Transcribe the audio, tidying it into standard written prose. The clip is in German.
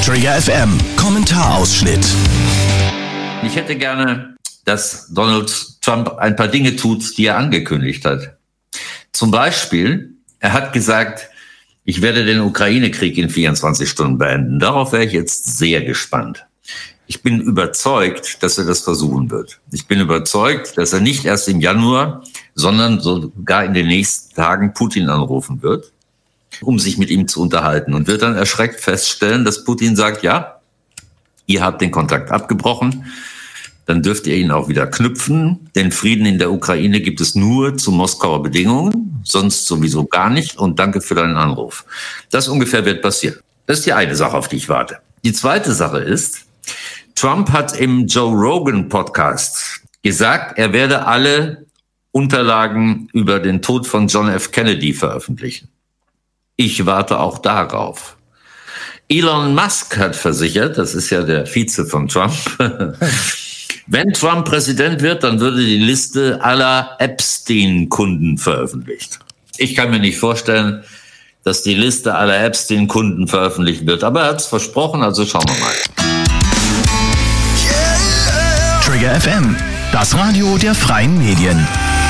Trigger FM Kommentarausschnitt. Ich hätte gerne, dass Donald Trump ein paar Dinge tut, die er angekündigt hat. Zum Beispiel, er hat gesagt, ich werde den Ukraine-Krieg in 24 Stunden beenden. Darauf wäre ich jetzt sehr gespannt. Ich bin überzeugt, dass er das versuchen wird. Ich bin überzeugt, dass er nicht erst im Januar, sondern sogar in den nächsten Tagen Putin anrufen wird, um sich mit ihm zu unterhalten, und wird dann erschreckt feststellen, dass Putin sagt, ja, ihr habt den Kontakt abgebrochen, dann dürft ihr ihn auch wieder knüpfen. Den Frieden in der Ukraine gibt es nur zu Moskauer Bedingungen, sonst sowieso gar nicht, und danke für deinen Anruf. Das ungefähr wird passieren. Das ist die eine Sache, auf die ich warte. Die zweite Sache ist, Trump hat im Joe Rogan Podcast gesagt, er werde alle Unterlagen über den Tod von John F. Kennedy veröffentlichen. Ich warte auch darauf. Elon Musk hat versichert, das ist ja der Vize von Trump, wenn Trump Präsident wird, dann würde die Liste aller Epstein-Kunden veröffentlicht. Ich kann mir nicht vorstellen, dass die Liste aller Epstein-Kunden veröffentlicht wird. Aber er hat es versprochen, also schauen wir mal. Trigger FM, das Radio der freien Medien.